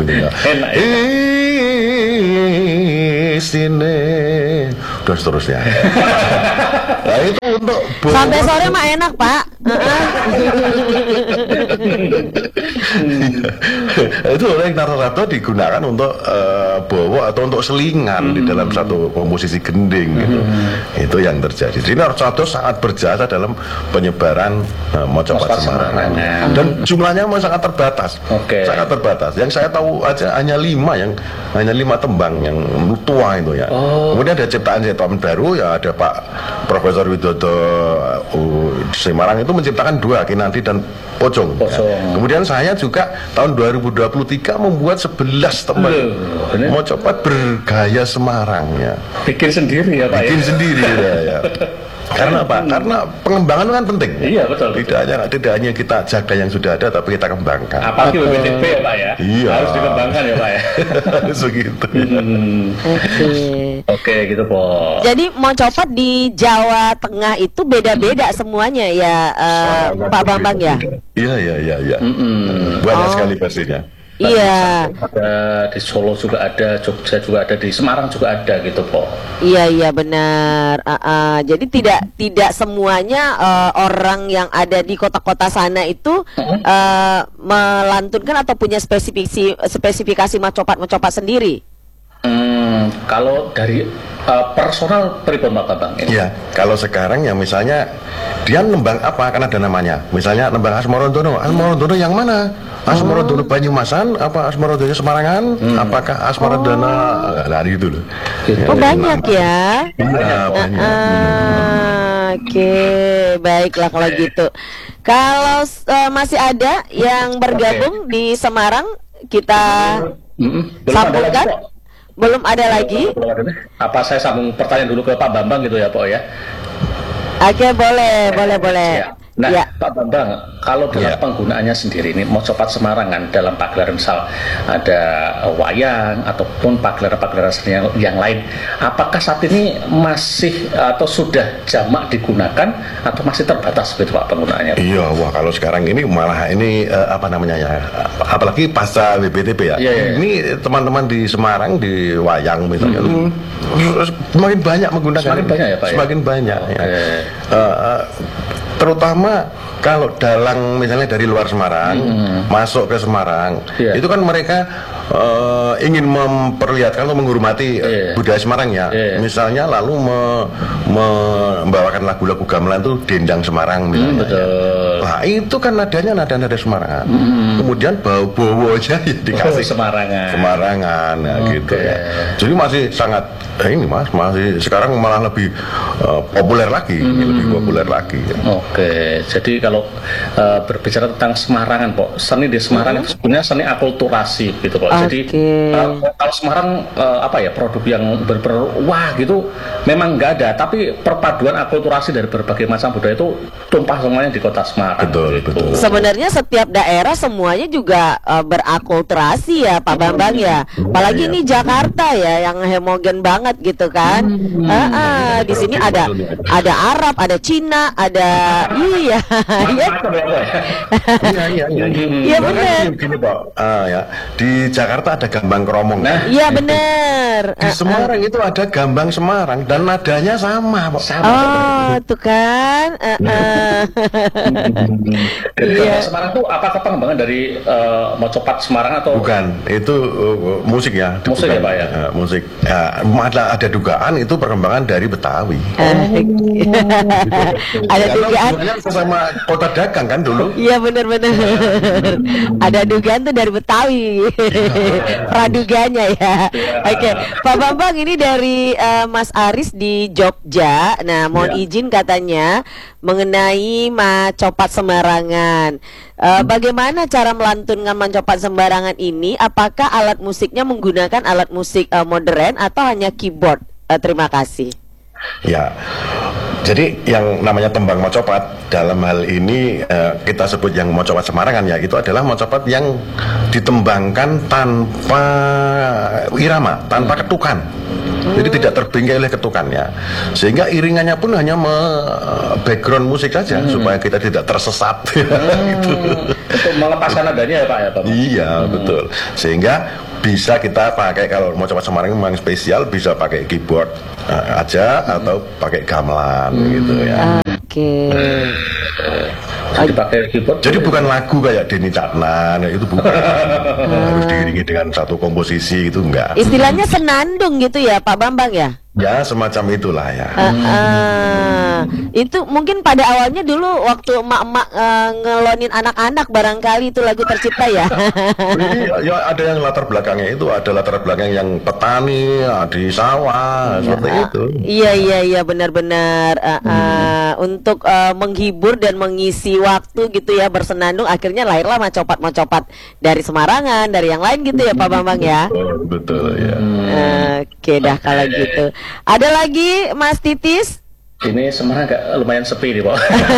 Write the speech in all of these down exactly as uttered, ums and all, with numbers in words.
gitu ya. Enak ya. Sini dan seterusnya. Nah itu untuk sampai sore mah enak Pak. Itu oleh rata-rata digunakan untuk uh, bowo atau untuk selingan hmm. di dalam satu komposisi gending gitu. Hmm. Itu yang terjadi. Jadi rata-rata sangat berjasa dalam penyebaran uh, mocopat Semarangan. Dan jumlahnya memang sangat terbatas. Okay. Sangat terbatas. Yang saya tahu aja hanya lima yang hanya lima tembang yang tua itu ya. Oh. Kemudian ada ciptaan-ciptaan baru ya, ada Pak Profesor Widodo uh, Semarang itu menciptakan dua, Kinanti dan Pocong. Ya. Kemudian saya juga tahun dua ribu dua puluh tiga membuat sebelas tembang uh, mocopat bergaya Semarang ya. Bikin sendiri ya Pak. Bikin ya? sendiri ya. ya. Karena apa? Karena pengembangan kan penting. Iya betul. Tidak betul. hanya tidak hanya kita jaga yang sudah ada, tapi kita kembangkan. Apalagi B P T P ya Pak ya. Iya. Harus dikembangkan ya Pak ya. Segitu. Hmm. Oke. Okay. Oke okay, gitu Po. Jadi mocopat di Jawa Tengah itu beda-beda semuanya ya uh, Pak Bambang ya. Iya iya iya. iya. Mm-mm. Banyak oh. sekali versinya. Iya. Ada di Solo juga ada, Jogja juga ada, di Semarang juga ada gitu Po. Iya iya benar. Uh, uh, jadi tidak tidak semuanya uh, orang yang ada di kota-kota sana itu uh, melantunkan atau punya spesifikasi spesifikasi mocopat-mocopat sendiri. Hmm, kalau dari uh, personal pribadi Bang ini. Iya, kalau sekarang ya misalnya dia nembang apa kan ada namanya. Misalnya nembang Asmarandono. Asmarandono yang mana? Asmarandono Banyumasan apa Asmarandono Semarangan? Hmm. Apakah Asmarandana oh. nah itu loh. Gitu. Oh ya, banyak ya. Iya, banyak. Uh, uh, Oke, okay. Baiklah kalau gitu. Kalau uh, masih ada yang bergabung okay. di Semarang, kita mm-hmm. sambungkan. Belum ada lagi. Apa saya sambung pertanyaan dulu ke Pak Bambang gitu ya, Pak ya? Oke, boleh, boleh, boleh. Ya. Nah, ya. Pak Bambang, kalau dalam ya. penggunaannya sendiri ini mocopat Semarangan dalam pagelaran misal ada wayang ataupun pagelaran-pagelaran seni yang, yang lain, apakah saat ini masih atau sudah jamak digunakan atau masih terbatas gitu Pak penggunaannya? Iya, wah kalau sekarang ini malah ini uh, apa namanya ya, apalagi pasca B P T P ya. Ya, ya, ya. Ini teman-teman di Semarang di wayang misalnya, hmm. semakin banyak menggunakan. Semakin ini. banyak ya Pak. Semakin ya? banyak. Okay. Ya. Uh, uh, terutama kalau dalang misalnya dari luar Semarang hmm. masuk ke Semarang, yeah. itu kan mereka uh, ingin memperlihatkan atau menghormati yeah. budaya Semarang ya. Yeah. Misalnya lalu me, me, membawakan lagu-lagu gamelan itu dendang Semarang misalnya. Hmm, betul. Ya. Nah itu kan nadanya nada-nada Semarang. Hmm. Kemudian bau-bau aja ya dikasih oh, Semarangan. Semarangan ya, okay. gitu ya. Jadi masih sangat eh, ini mas masih sekarang malah lebih uh, populer lagi, hmm. lebih populer lagi. Ya. Oke, jadi kalau uh, berbicara tentang Semarangan, Pak, seni di Semarang itu sebenarnya seni akulturasi, gitu, Pak. Okay. Jadi uh, kalau Semarang uh, apa ya produk yang ber, ber wah gitu, memang nggak ada, tapi perpaduan akulturasi dari berbagai macam budaya itu tumpah semuanya di kota Semarang. Betul, gitu. betul. Sebenarnya setiap daerah semuanya juga uh, berakulturasi ya, Pak Bambang ya. Apalagi ini Jakarta ya, yang homogen banget gitu kan. Hmm. Uh, uh, di sini ada ada Arab, ada Cina, ada iya, iya, iya, iya, iya benar. Begini Pak, uh, ya di Jakarta ada gambang kromong. Nah, iya benar. Di Semarang uh, uh. itu ada gambang Semarang dan nadanya sama, Pak. Sama. Oh, tuh kan. Uh, uh. Iya. Semarang itu apakah pengembangan dari uh, mocopat Semarang atau? Bukan, itu uh, musik ya. Musik bukan, ya Pak ya. Uh, musik. Ya, ada ada dugaan itu perkembangan dari Betawi. Uh, ada dugaan. Sama kota dagang kan dulu. Iya benar-benar. Ada dugaan tuh dari Betawi. Praduganya ya. Oke, okay. Pak Bambang ini dari uh, Mas Aris di Jogja. Nah, mohon ya. izin katanya mengenai mocopat Semarangan. Uh, bagaimana cara melantunkan mocopat Semarangan ini? Apakah alat musiknya menggunakan alat musik uh, modern atau hanya keyboard? Uh, terima kasih. Ya. Jadi yang namanya tembang mocopat dalam hal ini eh, kita sebut yang mocopat Semarangan ya, itu adalah mocopat yang ditembangkan tanpa irama, tanpa ketukan. Jadi tidak terbingkai oleh ketukannya. Sehingga iringannya pun hanya me- background musik saja hmm. supaya kita tidak tersesat. Hmm. Gitu. Untuk melepaskan nadanya ya Pak ya Pak. Iya hmm. betul. Sehingga bisa kita pakai kalau mau coba Semarang memang spesial bisa pakai keyboard uh, aja hmm. atau pakai gamelan hmm. gitu ya. Oke. Okay. Jadi pakai keyboard. Jadi bukan lagu kayak Denny Caknan itu bukan. Harus diiringi dengan satu komposisi itu enggak. Istilahnya senandung gitu ya Pak Bambang ya? Ya semacam itulah ya. Uh, uh, itu mungkin pada awalnya dulu waktu emak-emak uh, ngelonin anak-anak barangkali itu lagu tercipta ya. ya, ya ada yang latar belakangnya itu ada latar belakang yang petani di sawah ya, seperti uh, itu. Iya iya iya benar-benar uh, uh, hmm. untuk uh, menghibur dan mengisi waktu gitu ya bersenandung akhirnya lahirlah macopat-macopat dari Semarangan dari yang lain gitu ya Pak Bambang ya. Betul, betul ya. Uh, Oke dah kalau gitu. Ada lagi Mas Titis? Ini Semarang agak lumayan sepi nih Pak.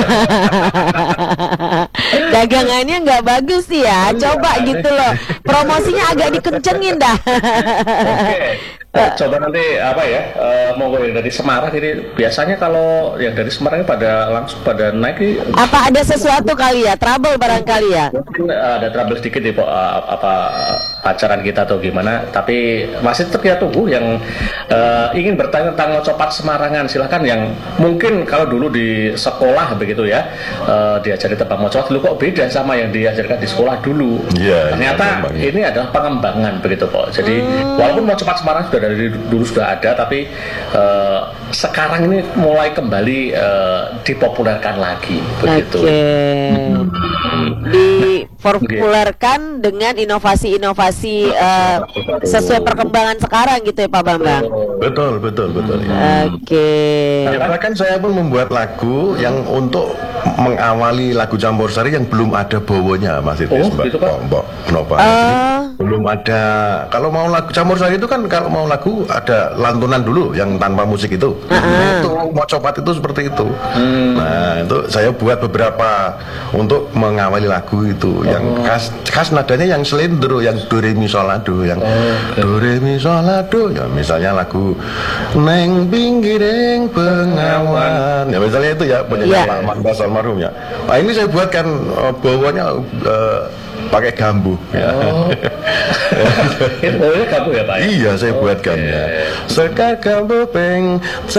Dagangannya nggak bagus sih ya. Coba gitu loh. Promosinya agak dikencengin dah. Oke. Nah, coba nanti apa ya uh, mau yang dari Semarang ini biasanya kalau yang dari Semarang ini pada langsung pada naik ini, apa ada sesuatu kali ya trouble barangkali ya mungkin uh, ada trouble sedikit ya Pak uh, apa uh, pacaran kita atau gimana tapi masih tetap kita tunggu yang uh, ingin bertanya tentang copat Semarangan silahkan yang mungkin kalau dulu di sekolah begitu ya uh, diajari tentang copat dulu kok beda sama yang diajarkan di sekolah dulu ya, ternyata ya, ini adalah pengembangan begitu Pak jadi hmm. walaupun copat Semarang sudah dari dulu sudah ada tapi uh, sekarang ini mulai kembali uh, dipopulerkan lagi begitu. Oke. Okay. Dipopulerkan dengan inovasi-inovasi uh, sesuai perkembangan sekarang gitu ya Pak Bambang. Betul betul betul. Oke. Okay. Ya, bahkan saya pun membuat lagu yang untuk mengawali lagu Campursari yang belum ada bawonya Mas Itis, oh, Mbak. Gitu, Pak? Mbak Nova. Uh. Belum ada. Kalau mau lagu Campursari itu kan kalau mau lagu ada lantunan dulu yang tanpa musik itu. Uh-huh. Nah, itu mau copat itu seperti itu. Hmm. Nah, itu saya buat beberapa untuk mengawali lagu itu oh. yang khas khas nadanya yang slendro, yang do re mi sol la do, yang oh, okay. do re mi sol la do. Ya misalnya lagu Neng Pinggiring Bengawan. Ya misalnya itu ya punya yeah. Pak Mantas almarhum ya. Nah, ini saya buatkan uh, bawahnya uh, pakai gambu ya. Oh. Itu bawahnya gambu ya Pak? Iya saya okay. buatkan ya. Sekar gambu peng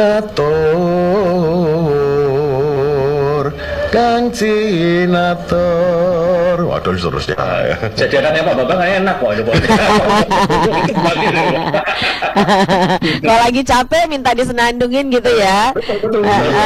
catur Kang Cinator. Waduh seterusnya. Jadi akan Pak Bambang enak kok. Kalau lagi capek minta disenandungin gitu ya. Betul betul.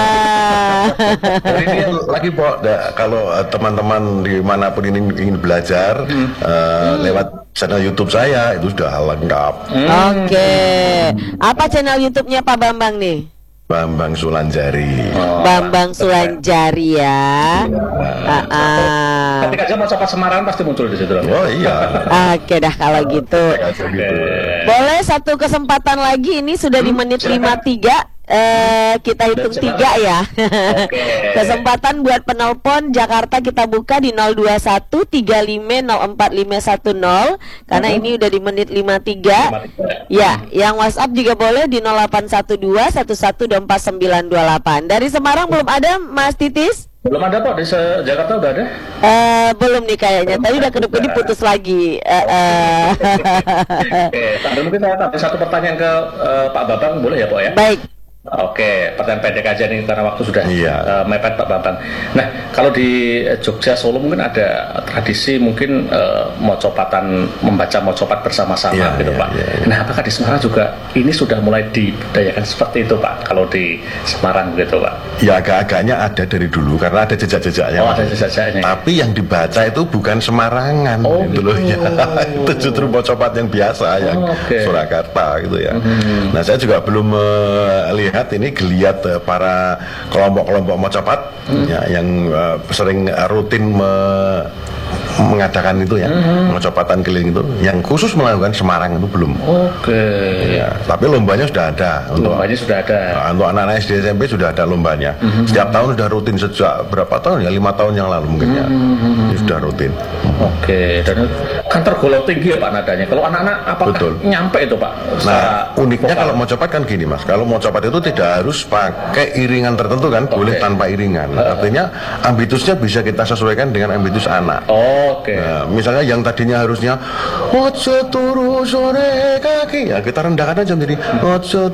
Ini lagi Pak, kalau teman-teman dimanapun ini ingin belajar hmm. uh, lewat channel YouTube saya itu sudah lengkap. Hmm. Oke. Okay. Apa channel YouTube-nya Pak Bambang nih? Bambang Sulanjari. Oh, Bambang Sulanjari ya. Uh, uh. Ketika aja mau coba Semarang pasti muncul di situ. Oh iya. Oke dah kalau gitu. Okay. Boleh satu kesempatan lagi ini sudah di menit lima puluh tiga. Uh, kita hitung tiga ya. Okay. Kesempatan buat penelpon Jakarta kita buka di nol dua satu tiga lima nol empat lima satu nol karena uh-huh. ini udah di menit lima puluh tiga. Ya, yang WhatsApp juga boleh di nol delapan satu dua satu satu dua empat sembilan dua delapan. Dari Semarang belum ada Mas Titis? Belum ada Pak, di Jakarta udah ada? Uh, belum nih kayaknya, tadi udah kedip-kedip putus lagi. Uh, uh. Oke, okay. Mungkin saya ada satu pertanyaan ke uh, Pak Bambang boleh ya Pak ya? Baik. Oke, pertanyaan pendek aja nih karena waktu sudah iya. uh, mepet Pak Bambang. Nah, kalau di Jogja Solo mungkin ada tradisi mungkin uh, mocopatan membaca mocopat bersama-sama iya, gitu iya, Pak. Iya, iya. Nah, apakah di Semarang juga ini sudah mulai dibudayakan seperti itu Pak? Kalau di Semarang gitu Pak? Ya agak-agaknya ada dari dulu karena ada jejak-jejaknya. Oh, ada jejak-jejaknya. Tapi yang dibaca itu bukan Semarangan oh, gitu loh ya. Itu justru mocopat yang biasa yang oh, okay. Surakarta gitu ya. Mm-hmm. Nah, saya juga belum melihat uh, ini geliat uh, para kelompok-kelompok mocopat hmm. ya, yang uh, sering uh, rutin me mengadakan itu ya, mm-hmm. mocopatan keliling itu, yang khusus melakukan Semarang itu belum. Oke. Okay. Ya, tapi lombanya sudah ada. Lombanya untuk, sudah ada. Nah, untuk anak-anak S D S M P sudah ada lombanya. Mm-hmm. Setiap tahun sudah rutin sejak berapa tahun ya? Lima tahun yang lalu mungkin ya. Mm-hmm. Ini sudah rutin. Oke. Okay. Dan kan tergolong tinggi ya Pak nadanya. Kalau anak-anak apakah Betul. nyampe itu Pak? Nah, uniknya vokal. Kalau mau copat kan gini Mas. Kalau mau copat itu tidak harus pakai iringan tertentu kan, okay. boleh tanpa iringan. Uh. Artinya ambitusnya bisa kita sesuaikan dengan ambitus anak. Oh, Oke. Okay. Nah, misalnya yang tadinya harusnya ojo turu sore kaki, ya kita rendahkan aja menjadi ojo